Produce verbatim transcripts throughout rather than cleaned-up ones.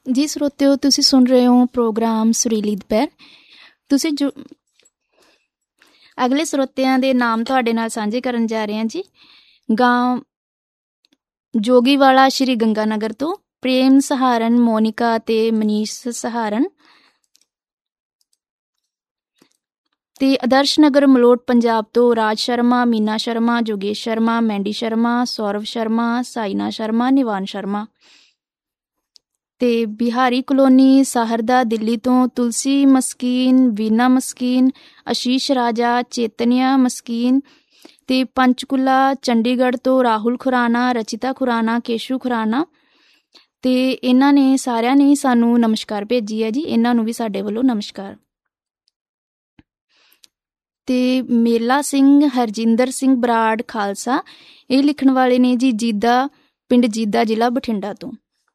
ਜੀ ਸਰੋਤਿਓ, ਤੁਸੀਂ ਸੁਣ ਰਹੇ ਹੋ ਪ੍ਰੋਗਰਾਮ ਸੁਰੀਲੀ ਦੁਪਹਿਰ। ਤੁਸੀਂ ਜੋ ਅਗਲੇ ਸਰੋਤਿਆਂ ਦੇ ਨਾਮ ਤੁਹਾਡੇ ਨਾਲ ਸਾਂਝੇ ਕਰਨ ਜਾ ਰਹੇ ਹਾਂ ਜੀ। ਗਾਂਵ ਜੋਗੀਵਾਲਾ ਸ਼੍ਰੀ ਗੰਗਾਨਗਰ ਤੋਂ ਪ੍ਰੇਮ ਸਹਾਰਨ, ਮੋਨਿਕਾ ਅਤੇ ਮਨੀਸ਼ ਸਹਾਰਨ, ਤੇ ਆਦਰਸ਼ ਨਗਰ ਮਲੋਟ ਪੰਜਾਬ ਤੋਂ ਰਾਜ ਸ਼ਰਮਾ, ਮੀਨਾ ਸ਼ਰਮਾ, ਜੋਗੇਸ਼ ਸ਼ਰਮਾ, ਮੈਂਡੀ ਸ਼ਰਮਾ, ਸੌਰਵ ਸ਼ਰਮਾ, ਸਾਈਨਾ ਸ਼ਰਮਾ, ਨਿਵਾਨ ਸ਼ਰਮਾ। ਤੇ ਬਿਹਾਰੀ ਕਲੋਨੀ ਸਾਹਰਦਾ ਦਿੱਲੀ ਤੋਂ ਤੁਲਸੀ ਮਸਕੀਨ, ਵੀਨਾ ਮਸਕੀਨ, ਆਸ਼ੀਸ਼ ਰਾਜਾ, ਚੇਤਨਿਆ ਮਸਕੀਨ। ਤੇ ਪੰਚਕੂਲਾ ਚੰਡੀਗੜ੍ਹ ਤੋਂ ਰਾਹੁਲ ਖੁਰਾਨਾ, ਰਚਿਤਾ ਖੁਰਾਨਾ, ਕੇਸ਼ੂ ਖੁਰਾਨਾ। ਤੇ ਇਹਨਾਂ ਨੇ ਸਾਰਿਆਂ ਨੇ ਸਾਨੂੰ ਨਮਸਕਾਰ ਭੇਜੀ ਹੈ ਜੀ, ਇਹਨਾਂ ਨੂੰ ਵੀ ਸਾਡੇ ਵੱਲੋਂ ਨਮਸਕਾਰ। ਤੇ ਮੇਲਾ ਸਿੰਘ ਹਰਜਿੰਦਰ ਸਿੰਘ ਬਰਾੜ ਖਾਲਸਾ, ਇਹ ਲਿਖਣ ਵਾਲੇ ਨੇ ਜੀ ਜੀਦਾ, ਪਿੰਡ ਜੀਦਾ, ਜ਼ਿਲ੍ਹਾ ਬਠਿੰਡਾ ਤੋਂ।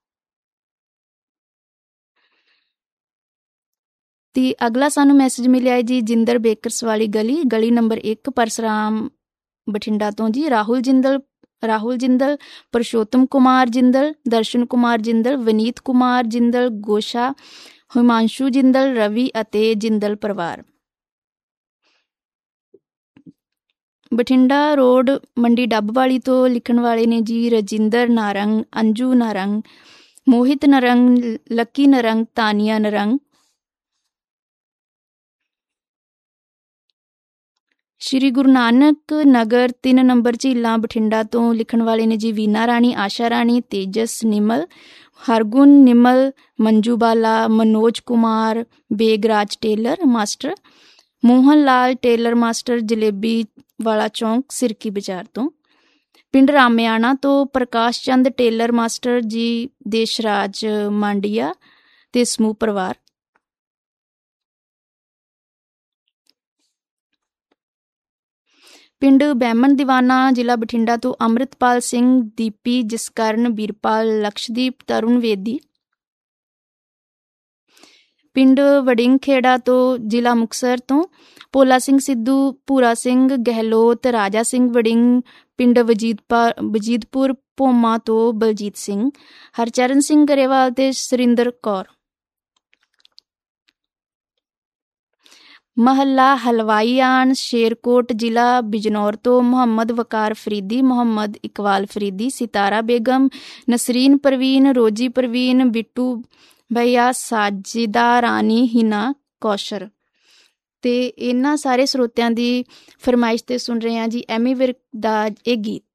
ਤੇ ਅਗਲਾ ਸਾਨੂੰ ਮੈਸੇਜ ਮਿਲਿਆ ਹੈ ਜੀ ਜਿੰਦਰ ਬੇਕਰਸ ਵਾਲੀ ਗਲੀ, ਗਲੀ ਨੰਬਰ ਇੱਕ, ਪਰਸਰਾਮ ਬਠਿੰਡਾ ਤੋਂ ਜੀ। ਰਾਹੁਲ ਜਿੰਦਲ, ਰਾਹੁਲ ਜਿੰਦਲ, ਪਰਸ਼ੋਤਮ ਕੁਮਾਰ ਜਿੰਦਲ, ਦਰਸ਼ਨ ਕੁਮਾਰ ਜਿੰਦਲ, ਵਨੀਤ ਕੁਮਾਰ ਜਿੰਦਲ, ਗੋਸ਼ਾ, ਹਿਮਾਂਸ਼ੂ ਜਿੰਦਲ, ਰਵੀ ਅਤੇ ਜਿੰਦਲ ਪਰਿਵਾਰ। ਬਠਿੰਡਾ ਰੋਡ ਮੰਡੀ ਡੱਬਵਾਲੀ ਤੋਂ ਲਿਖਣ ਵਾਲੇ ਨੇ ਜੀ ਰਜਿੰਦਰ ਨਾਰੰਗ, ਅੰਜੂ ਨਾਰੰਗ, ਮੋਹਿਤ ਨਰੰਗ, ਲੱਕੀ ਨਰੰਗ, ਤਾਨੀਆ ਨਰੰਗ। ਸ਼੍ਰੀ ਗੁਰੂ ਨਾਨਕ ਨਗਰ ਤਿੰਨ ਨੰਬਰ ਝੀਲਾਂ ਬਠਿੰਡਾ ਤੋਂ ਲਿਖਣ ਵਾਲੇ ਨੇ ਜੀ ਵੀਨਾ ਰਾਣੀ, ਆਸ਼ਾ ਰਾਣੀ, ਤੇਜਸ ਨਿਮਲ, ਹਰਗੁਣ ਨਿਮਲ, ਮੰਜੂ ਬਾਲਾ, Manoj Kumar, ਬੇਗਰਾਜ tailor master, Mohan Lal tailor master, jalebi ਵਾਲਾ ਚੌਂਕ, ਸਿਰਕੀ ਬਾਜ਼ਾਰ ਤੋਂ। ਪਿੰਡ ਰਾਮਿਆਣਾ ਤੋਂ ਪ੍ਰਕਾਸ਼ ਚੰਦ ਟੇਲਰ ਮਾਸਟਰ ਜੀ, ਦੇਸ਼ਰਾਜ ਮਾਂਡੀਆ ਤੇ ਸਮੂਹ ਪਰਿਵਾਰ। ਪਿੰਡ ਬਹਿਮਣ ਦੀਵਾਨਾ, ਜ਼ਿਲ੍ਹਾ ਬਠਿੰਡਾ ਤੋਂ ਅੰਮ੍ਰਿਤਪਾਲ ਸਿੰਘ, ਦੀਪੀ, ਜਸਕਰਨ, ਵੀਰਪਾਲ, ਲਕਸ਼ਦੀਪ, ਤਰੁਣ ਵੇਦੀ। ਪਿੰਡ ਵੜਿੰਗ ਖੇੜਾ ਤੋਂ ਜ਼ਿਲ੍ਹਾ ਮੁਕਤਸਰ ਤੋਂ ਭੋਲਾ ਸਿੰਘ ਸਿੱਧੂ, ਭੂਰਾ ਸਿੰਘ ਗਹਿਲੋਤ, ਰਾਜਾ ਸਿੰਘ ਵੜਿੰਗ। ਪਿੰਡ ਵਜੀਦਪਾ ਵਜੀਦਪੁਰ ਭੋਮਾ ਤੋਂ ਬਲਜੀਤ ਸਿੰਘ, ਹਰਚਰਨ ਸਿੰਘ ਗਰੇਵਾਲ ਤੇ ਸੁਰਿੰਦਰ ਕੌਰ। ਮਹੱਲਾ ਹਲਵਾਈਆਣ, ਸ਼ੇਰਕੋਟ, ਜ਼ਿਲ੍ਹਾ ਬਿਜਨੌਰ ਤੋਂ ਮੁਹੰਮਦ ਵਕਾਰ ਫਰੀਦੀ, ਮੁਹੰਮਦ ਇਕਬਾਲ ਫਰੀਦੀ, ਸਿਤਾਰਾ ਬੇਗਮ, ਨਸਰੀਨ ਪਰਵੀਨ, ਰੋਜੀ ਪਰਵੀਨ, ਬਿੱਟੂ ਭਈਆ, ਸਾਜਿਦਾ ਰਾਣੀ, ਹਿਨਾ ਕੌਸ਼ਰ। ਤੇ ਇਹਨਾਂ ਸਾਰੇ ਸਰੋਤਿਆਂ ਦੀ ਫਰਮਾਇਸ਼ ਤੇ ਸੁਣ ਰਹੇ ਹਾਂ ਜੀ ਐਮੀ ਵਿਰਕ ਦਾ ਇਹ ਗੀਤ।